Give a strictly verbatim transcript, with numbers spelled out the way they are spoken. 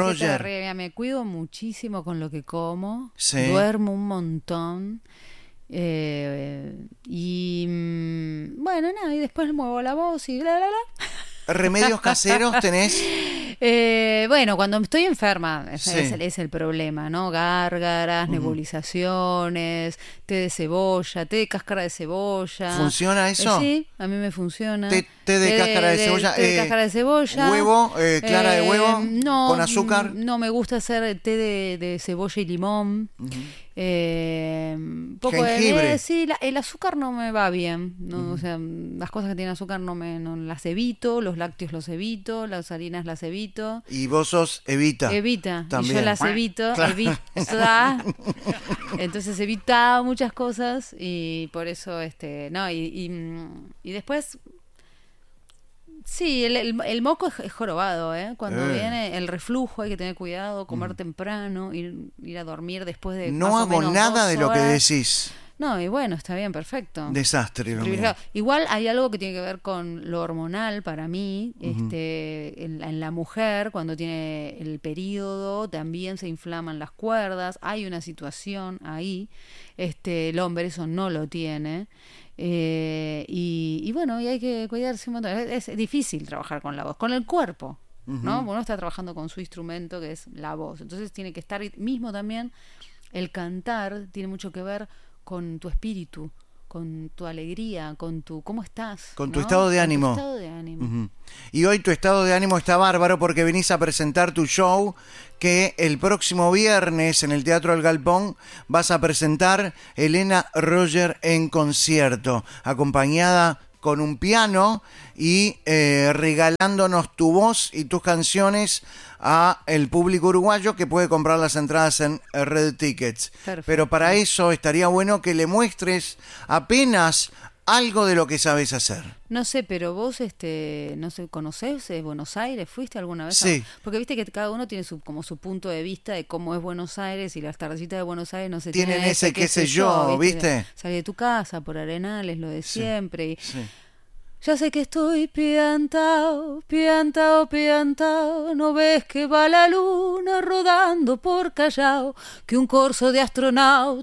Roger. Re, me cuido muchísimo con lo que como. Sí. Duermo un montón. Eh, y bueno, nada, y después muevo la voz y la la la. ¿Remedios caseros tenés? Eh, bueno, cuando estoy enferma, es, Sí. es, el, es el problema, ¿no? Gárgaras, uh-huh. nebulizaciones, té de cebolla, té de cáscara de cebolla. ¿Funciona eso? Eh, sí, a mí me funciona. Té, té de té cáscara de, de cebolla. Té de eh, cáscara de cebolla. ¿Huevo? Eh, ¿Clara eh, de huevo? No. ¿Con azúcar? No, me gusta hacer té de, de cebolla y limón. Uh-huh. Eh, poco jengibre. De, sí, la, el azúcar no me va bien, no, uh-huh. o sea, las cosas que tienen azúcar no me no las evito, los lácteos los evito, las harinas las evito. Y vos sos Evita. Evita, también. Y yo las evito, claro. evita. Entonces evita muchas cosas y por eso este, no, y, y, y después sí, el, el, el moco es, es jorobado, ¿eh? Cuando eh. viene el reflujo hay que tener cuidado, comer mm. temprano, ir, ir a dormir después de no más hago o menos nada dos de lo horas. que decís. No, y bueno, está bien, perfecto. Desastre. Lo mío. Igual hay algo que tiene que ver con lo hormonal para mí. Uh-huh. Este, en, la, en la mujer, cuando tiene el periodo, también se inflaman las cuerdas. Hay una situación ahí. Este, el hombre eso no lo tiene. Eh, y, y bueno, y hay que cuidarse un montón. Es, es difícil trabajar con la voz, con el cuerpo, uh-huh. ¿no? Uno está trabajando con su instrumento que es la voz. Entonces tiene que estar mismo también. El cantar tiene mucho que ver con tu espíritu, con tu alegría, con tu cómo estás, con ¿no? tu estado de con ánimo. Tu estado de ánimo. Uh-huh. Y hoy tu estado de ánimo está bárbaro porque venís a presentar tu show que el próximo viernes en el Teatro El Galpón vas a presentar Helena Roger en concierto, acompañada con un piano y eh, regalándonos tu voz y tus canciones a el público uruguayo que puede comprar las entradas en Red Tickets. Perfecto. Pero para eso estaría bueno que le muestres apenas algo de lo que sabes hacer. No sé, pero vos, este, no sé, ¿conocés eh, Buenos Aires? ¿Fuiste alguna vez? Sí. A... Porque viste que cada uno tiene su, como su punto de vista de cómo es Buenos Aires y las tardecitas de Buenos Aires no se tienen. Tienen ese, ese qué sé yo, ¿viste? ¿viste? Salir de tu casa, por Arenales, lo de sí. siempre. Y... Sí. Ya sé que estoy piantao, piantao, piantao, no ves que va la luna rodando por Callao, que un corso de astronauta